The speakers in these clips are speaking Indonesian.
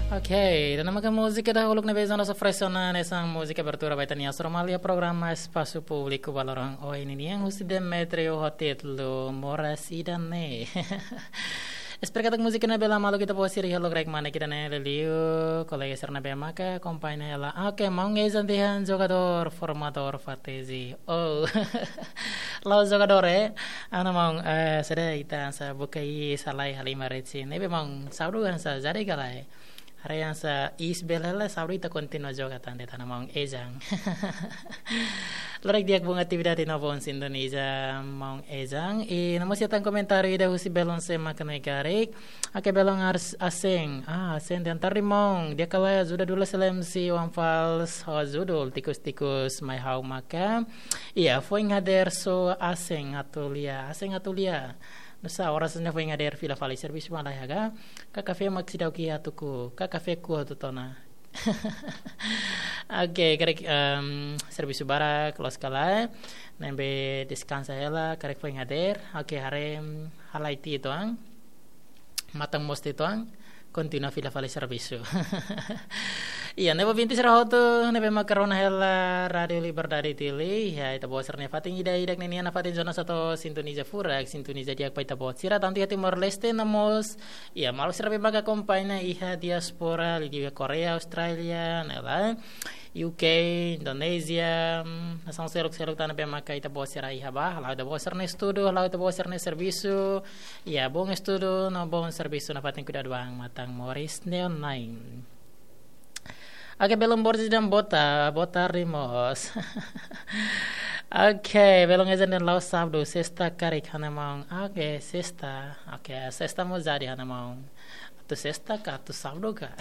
Ok, dan nama música da huluk na bezona sa fresona nessa música abertura vai tania Somalia programa espaço público valorang o ini yang husi Demetrio Hotitlu Morasidane. Espero que a música na bela malu kita posi ri hello grek mana kita na leliu colega serna be maka kompannya ela. Ok, mau ngezan dihan jogador formador fatezi. Oh. Lau jogador ana mau sada ita sa bukai salai halima retsi. Nebe mau saudu kan sa jadi galai. Harayan sa isbelala sabrita continua jogatan de tanamang ejang. Lorek diak bunga aktividad di Novons Indonesia mong ejang. Namo siya tang komentari ida husi belon se makanay garik. Ake belong asing. Asing dan tari mong. Dia kalaya juda dula selem si Wan Fals ho judul tikus-tikus may hau maka. Iya, foi ngader so asing atulia. Asing atulia. Nusa orasnya foi ngader fila fali service malayaga. Ka kafe magsidaw kiya tuku. Ka kafe ku tutona. Oke, karek service bara close kala. Nembe descansa ela karek foi ngader. Oke, harem halaiti itu ang. Matang mosti itu ang. Continua fila fali service. Iya, nebo binti serahoto, nebo makarona hela Radio Liberdade Tili, ya ita boserne fating ida nenia na fating zona satu sintoniza furak, sintoniza diak pa ita bot. Sira tanti Timor Leste namos, iya malu sirabe maga kompanya iha diaspora di Korea, Australia, nela. UK, Indonesia, nasang selok tanah pemaka ita bosera iha bah, lau ita boserne studio, lau ita boserne servisu, iya bong studio, no bong servisu na fating kuda doang matang Morris Neon 9. Oke, belum borsi dan bota rimos. Oke, belum ezen dan lau sabdo sesta karik hana maung. Oke, sesta. Oke, sesta mau jadi hana maung. Atau sesta ka atau sabdo ka.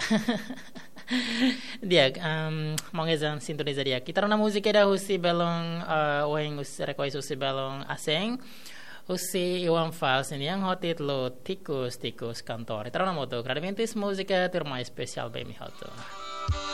Dia mau ezen sintoniza dia. Kita rana musik eda husi belong weng rekois husi belong aseng. Husi Iwan Fals ini yang hotit lo tikus kantor. Kita rana moto. Kredimentis musika terma spesial bemi hoto.